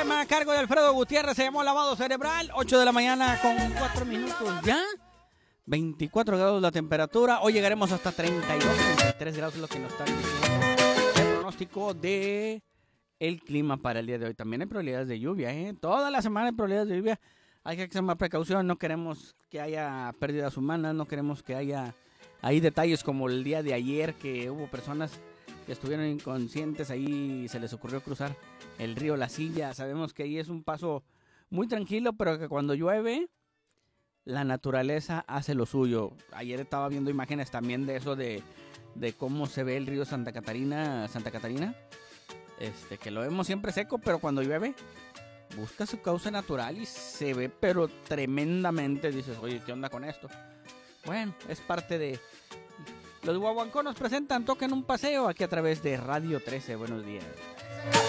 tema a cargo de Alfredo Gutiérrez, se llamó Lavado Cerebral. 8 de la mañana con 4 minutos ya. 24 grados la temperatura. Hoy llegaremos hasta 32, 33 grados, es lo que nos están diciendo. El pronóstico de el clima para el día de hoy. También hay probabilidades de lluvia, ¿eh? Toda la semana hay probabilidades de lluvia. Hay que tomar precaución. No queremos que haya pérdidas humanas. No queremos que haya ahí detalles como el día de ayer, que hubo personas que estuvieron inconscientes. Ahí se les ocurrió cruzar el río La Silla. Sabemos que ahí es un paso muy tranquilo, pero que cuando llueve la naturaleza hace lo suyo. Ayer estaba viendo imágenes también de eso, de cómo se ve el río Santa Catarina, que lo vemos siempre seco, pero cuando llueve busca su causa natural y se ve pero tremendamente. Dices, oye, ¿qué onda con esto? Bueno, es parte de... Los guaguancos nos presentan Toquen un Paseo aquí a través de Radio 13. Buenos días.